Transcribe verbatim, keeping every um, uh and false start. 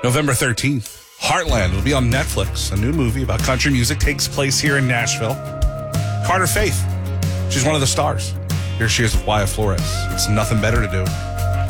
November thirteenth, Heartland will be on Netflix. A new movie about country music takes place here in Nashville. Carter Faith, she's one of the stars. Here she is with Wyatt Flores. It's nothing better to do.